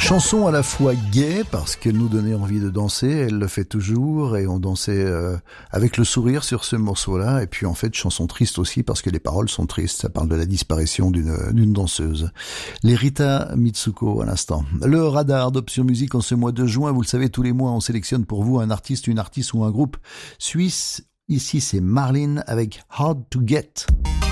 Chanson à la fois gaie parce qu'elle nous donnait envie de danser, elle le fait toujours et on dansait avec le sourire sur ce morceau-là. Et puis en fait chanson triste aussi parce que les paroles sont tristes, ça parle de la disparition d'une danseuse. Les Rita Mitsuko à l'instant. Le radar d'Option Musique en ce mois de juin, vous le savez, tous les mois on sélectionne pour vous un artiste, une artiste ou un groupe suisse. Ici c'est Marlene avec Hard to Get.